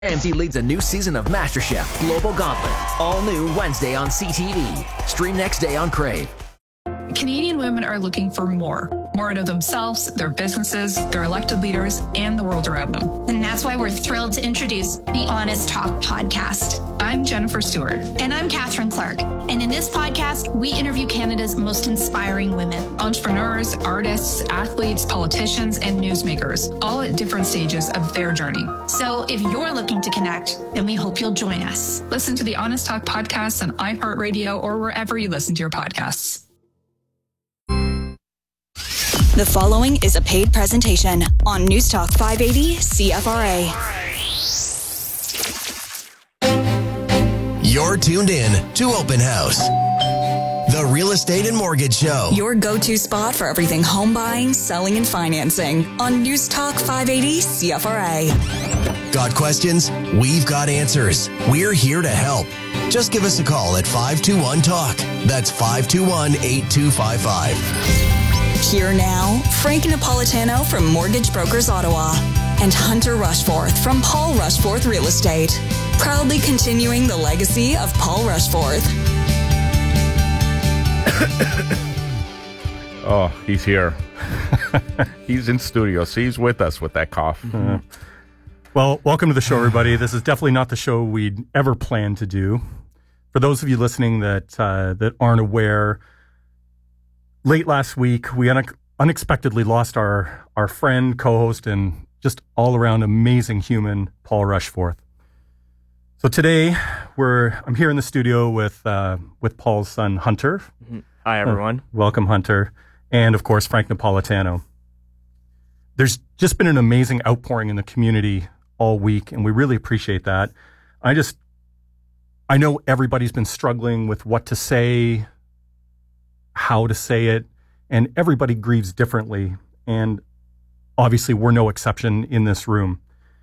AMC leads a new season of MasterChef Global Gauntlet. All new Wednesday on CTV. Stream next day on Crave. Canadian women are looking for more out of themselves, their businesses, their elected leaders, and the world around them. And that's why we're thrilled to introduce the Honest Talk podcast. I'm Jennifer Stewart. And I'm Catherine Clark. And in this podcast, we interview Canada's most inspiring women. Entrepreneurs, artists, athletes, politicians, and newsmakers, all at different stages of their journey. So if you're looking to connect, then we hope you'll join us. Listen to the Honest Talk podcast on iHeartRadio or wherever you listen to your podcasts. The following is a paid presentation on News Talk 580 CFRA. You're tuned in to Open House, the real estate and mortgage show. Your go-to spot for everything home buying, selling, and financing on News Talk 580 CFRA. Got questions? We've got answers. We're here to help. Just give us a call at 521-TALK. That's 521-8255. Here now, Frank Napolitano from Mortgage Brokers Ottawa and Hunter Rushforth from Paul Rushforth Real Estate. Proudly continuing the legacy of Paul Rushforth. Oh, he's here. He's in studio, so he's with us with that cough. Mm-hmm. Well, welcome to the show, everybody. This is definitely not the show we'd ever planned to do. For those of you listening that aren't aware, late last week, we unexpectedly lost our friend, co-host, and just all-around amazing human, Paul Rushforth. So today, I'm here in the studio with Paul's son, Hunter. Hi, everyone. Welcome, Hunter. And, of course, Frank Napolitano. There's just been an amazing outpouring in the community all week, and we really appreciate that. I know everybody's been struggling with what to say, how to say it, and everybody grieves differently. And obviously, we're no exception in this room.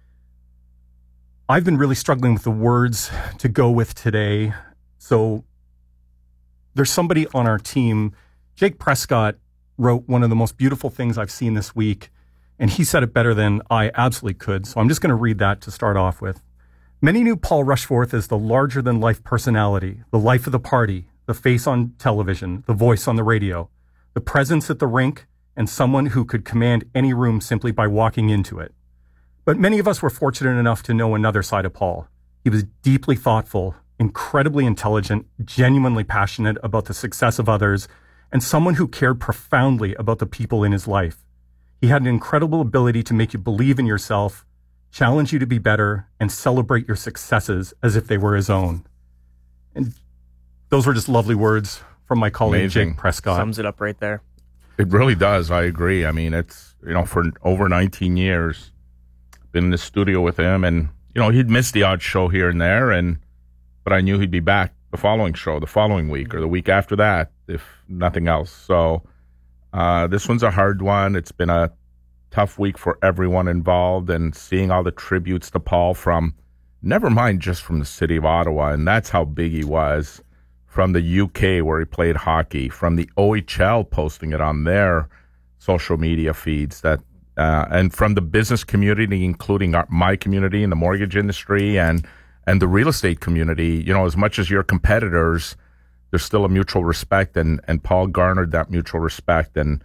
I've been really struggling with the words to go with today. So there's somebody on our team, Jake Prescott, wrote one of the most beautiful things I've seen this week, and he said it better than I absolutely could. So I'm just going to read that to start off with. Many knew Paul Rushforth as the larger-than-life personality, the life of the party, the face on television, the voice on the radio, the presence at the rink, and someone who could command any room simply by walking into it. But many of us were fortunate enough to know another side of Paul. He was deeply thoughtful, incredibly intelligent, genuinely passionate about the success of others, and someone who cared profoundly about the people in his life. He had an incredible ability to make you believe in yourself, challenge you to be better, and celebrate your successes as if they were his own. And those were just lovely words from my colleague, Amazing. Jake Prescott. Sums it up right there. It really does. I agree. I mean, it's, for over 19 years, been in the studio with him, and, he'd miss the odd show here and there, but I knew he'd be back the following show, the following week, or the week after that, if nothing else. So this one's a hard one. It's been a tough week for everyone involved, and seeing all the tributes to Paul from, never mind just from the city of Ottawa, and that's how big he was, from the UK where he played hockey, from the OHL posting it on their social media feeds, and from the business community, including my community in the mortgage industry and the real estate community. As much as your competitors, there's still a mutual respect, and Paul garnered that mutual respect. And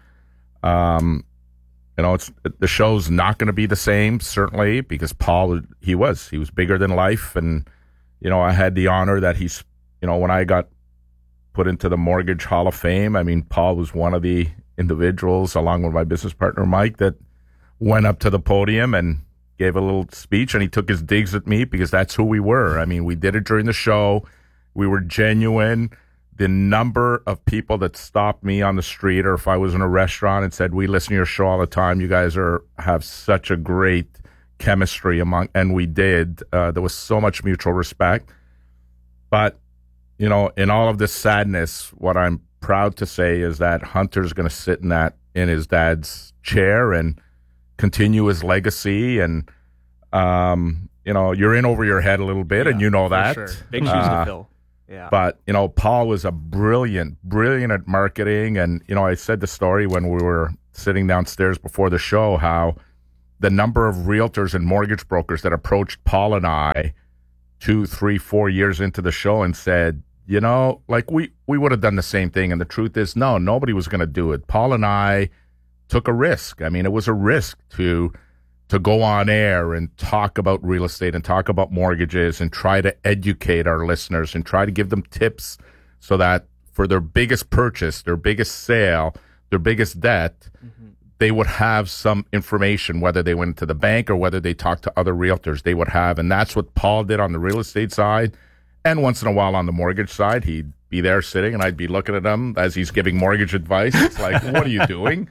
it's the show's not going to be the same, certainly, because Paul, he was bigger than life. And I had the honor that he's, when I got put into the Mortgage Hall of Fame, I mean, Paul was one of the individuals, along with my business partner Mike, that went up to the podium and gave a little speech, and he took his digs at me because that's who we were. I mean, we did it during the show. We were genuine. The number of people that stopped me on the street, or if I was in a restaurant, and said, "We listen to your show all the time. You guys have such a great chemistry among," and we did. There was so much mutual respect. But, in all of this sadness, what I'm proud to say is that Hunter's going to sit in his dad's chair and continue his legacy. And you're in over your head a little bit, and that. Sure. Big shoes to fill. Yeah. But, Paul was a brilliant at marketing. And, I said the story when we were sitting downstairs before the show, how the number of realtors and mortgage brokers that approached Paul and I 2, 3, 4 years into the show and said, you know, like we would have done the same thing. And the truth is, no, nobody was going to do it. Paul and I took a risk. I mean, it was a risk to go on air and talk about real estate and talk about mortgages and try to educate our listeners and try to give them tips so that for their biggest purchase, their biggest sale, their biggest debt, they would have some information, whether they went to the bank or whether they talked to other realtors, they would have. And that's what Paul did on the real estate side. And once in a while on the mortgage side, he'd be there sitting and I'd be looking at him as he's giving mortgage advice. It's like, what are you doing?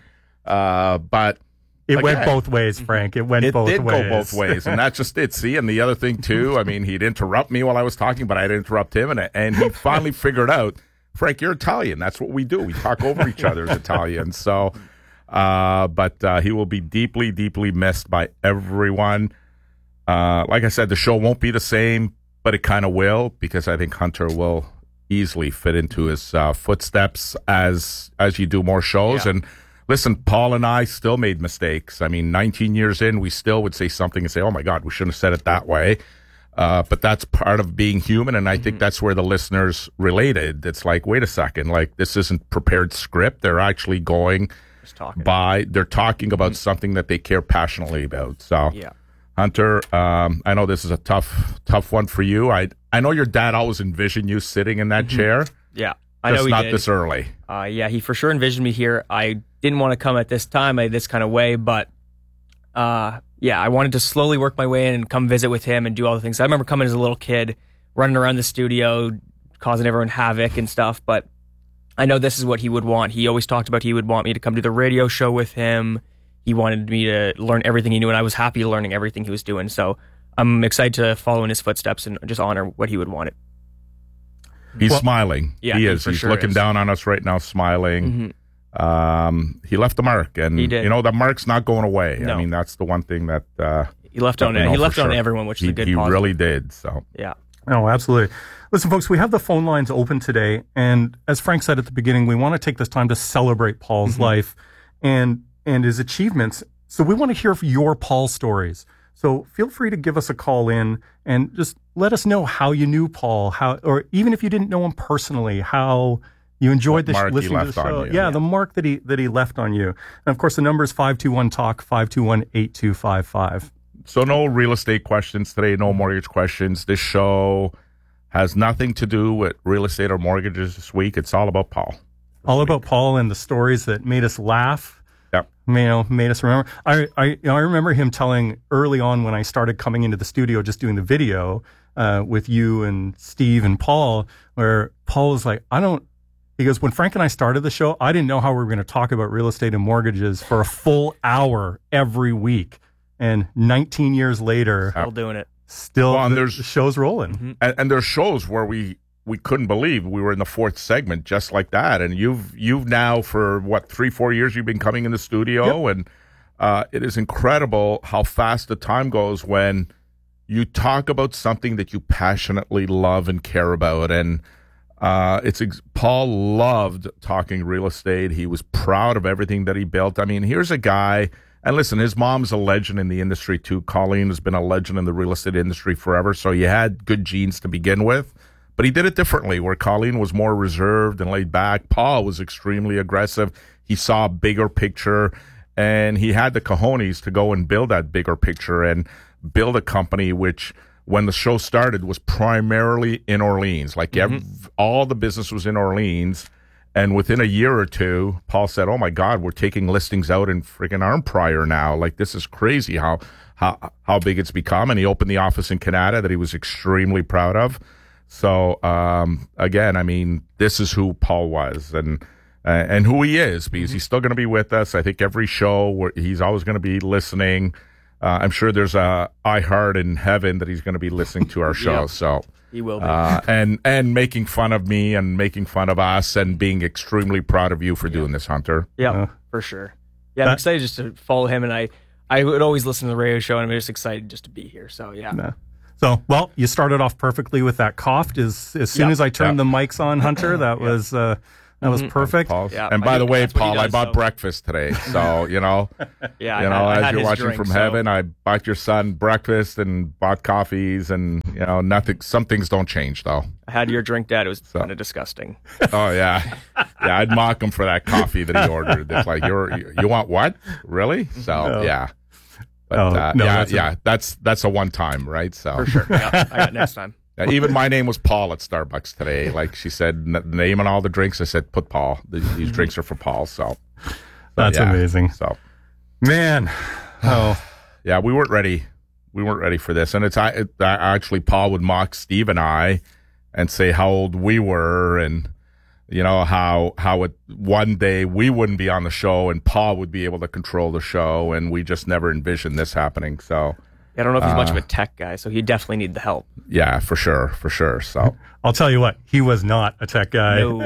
But it went both ways, Frank. It did go both ways. And that's just it. See, and the other thing too, I mean, he'd interrupt me while I was talking, but I'd interrupt him. And he finally figured out, Frank, you're Italian. That's what we do. We talk over each other as Italians. So, but he will be deeply, deeply missed by everyone. Like I said, the show won't be the same, but it kind of will, because I think Hunter will easily fit into his footsteps as you do more shows. Yeah. And listen, Paul and I still made mistakes. I mean, 19 years in, we still would say something and say, oh my God, we shouldn't have said it that way. But that's part of being human. And I think that's where the listeners related. It's like, wait a second, like this isn't prepared script. They're actually going they're talking about something that they care passionately about. So yeah. Hunter, I know this is a tough one for you. I know your dad always envisioned you sitting in that chair. Yeah, I know just he not did. This early. Yeah, he for sure envisioned me here. I didn't want to come at this time, this kind of way, but yeah, I wanted to slowly work my way in and come visit with him and do all the things. I remember coming as a little kid, running around the studio, causing everyone havoc and stuff, but I know this is what he would want. He always talked about he would want me to come to the radio show with him. He wanted me to learn everything he knew, and I was happy learning everything he was doing. So I'm excited to follow in his footsteps and just honor what he would want it. He's smiling. Yeah, he is. He's sure looking down on us right now, smiling. He left the mark, and he did. You know, the mark's not going away. No. I mean, that's the one thing that he left on it. He left on everyone, which is a good He positive. really did. So yeah. Oh, absolutely. Listen, folks, we have the phone lines open today, and as Frank said at the beginning, we want to take this time to celebrate Paul's life and his achievements. So we want to hear your Paul stories. So feel free to give us a call in and just let us know how you knew Paul, or even if you didn't know him personally, how you enjoyed listening to the show. Yeah, the mark that he left on you. And of course, the number is 521-TALK, 521-8255. So no real estate questions today, no mortgage questions. This show has nothing to do with real estate or mortgages this week. It's all about Paul. All about Paul and the stories that made us laugh. Yep. Made us remember. I remember him telling early on when I started coming into the studio, just doing the video with you and Steve and Paul, where Paul was like, he goes, when Frank and I started the show, I didn't know how we were going to talk about real estate and mortgages for a full hour every week. And 19 years later, still doing it. The show's rolling. And there's shows where we couldn't believe we were in the fourth segment just like that. And you've now for 3-4 years you've been coming in the studio, and it is incredible how fast the time goes when you talk about something that you passionately love and care about. And Paul loved talking real estate. He was proud of everything that he built. I mean, here's a guy. And listen, his mom's a legend in the industry too. Colleen has been a legend in the real estate industry forever. So you had good genes to begin with. But he did it differently, where Colleen was more reserved and laid back. Paul was extremely aggressive. He saw a bigger picture, and he had the cojones to go and build that bigger picture and build a company which, when the show started, was primarily in Orleans. Like all the business was in Orleans. And within a year or two, Paul said, oh, my God, we're taking listings out in freaking Arnprior now. Like, this is crazy how big it's become. And he opened the office in Canada that he was extremely proud of. So, again, I mean, this is who Paul was and who he is, because he's still going to be with us. I think every show where he's always going to be listening. I'm sure there's a iHeart in heaven that he's going to be listening to our show. Yep. So he will be. And making fun of me and making fun of us and being extremely proud of you for doing this, Hunter. Yeah, for sure. Yeah, I'm excited just to follow him, and I would always listen to the radio show, and I'm just excited just to be here. So, yeah. No. So, well, you started off perfectly with that cough. As soon as I turned the mics on, Hunter, that That was perfect. Yeah, and by the way, that's what he Paul, I does, bought so- breakfast today. So, Yeah, I as had you're his watching drink, from so- heaven, I bought your son breakfast and bought coffees and, nothing. Some things don't change, though. I had your drink, Dad. It was kind of disgusting. Oh, yeah. Yeah, I'd mock him for that coffee that he ordered. It's like, you want what? Really? So, yeah. But, that's a one-time, right? So For sure. Yeah, I got next time. Even my name was Paul at Starbucks today. Like she said, name on all the drinks. I said, put Paul. These drinks are for Paul. So That's amazing. So, man, yeah, we weren't ready. We weren't ready for this. And actually, Paul would mock Steve and I and say how old we were, and how one day we wouldn't be on the show and Paul would be able to control the show, and we just never envisioned this happening. So. I don't know if he's much of a tech guy, so he definitely need the help. Yeah, for sure. So I'll tell you what, he was not a tech guy. No.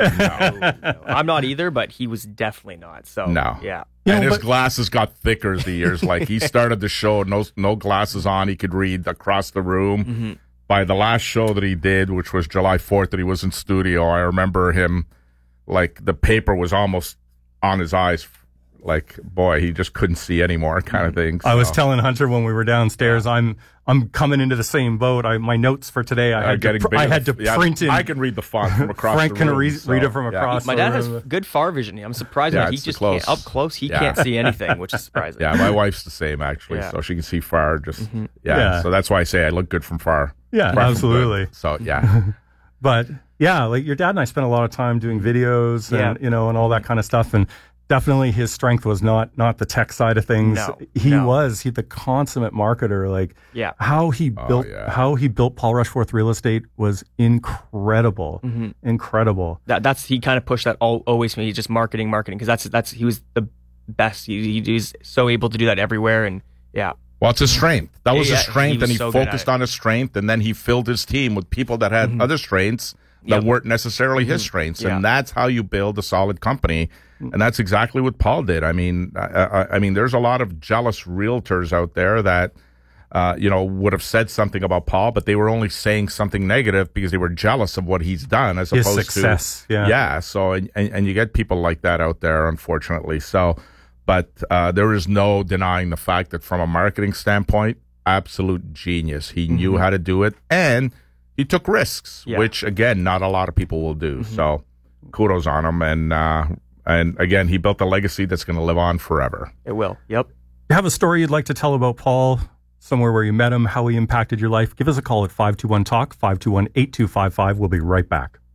I'm not either, but he was definitely not. So No. Yeah. And his glasses got thicker as the years. Like he started the show, no glasses on. He could read across the room. Mm-hmm. By the last show that he did, which was July 4th, that he was in studio, I remember him, like the paper was almost on his eyes. Like, boy, he just couldn't see anymore, kind of thing. So. I was telling Hunter when we were downstairs, I'm coming into the same boat. My notes for today, I had to print in. I can read the font from across Frank the room. can read it from across My the dad room. has good far vision. I'm surprised that he just can't, up close. He can't see anything, which is surprising. Yeah, my wife's the same actually, so she can see far. Just so that's why I say I look good from far. Yeah, far absolutely. So yeah, but yeah, like your dad and I spent a lot of time doing videos and and all that kind of stuff, and definitely his strength was not the tech side of things. He was the consummate marketer. Like how he built Paul Rushforth Real Estate was incredible. Incredible. He kind of pushed that always for me. He's just marketing because that's he was the best. He's so able to do that everywhere, and well, it's a strength. That was a strength, and he so focused on his strength, and then he filled his team with people that had other strengths that weren't necessarily his strengths, and that's how you build a solid company. And that's exactly what Paul did. I mean, there's a lot of jealous realtors out there that, would have said something about Paul, but they were only saying something negative because they were jealous of what he's done, as opposed his success. to So, and you get people like that out there, unfortunately. So, but there is no denying the fact that from a marketing standpoint, absolute genius. He knew how to do it, and he took risks, which again, not a lot of people will do. So, kudos on him, and again, he built a legacy that's going to live on forever. It will. Yep. You have a story you'd like to tell about Paul, somewhere where you met him, how he impacted your life? Give us a call at 521-TALK, 521-8255. We'll be right back.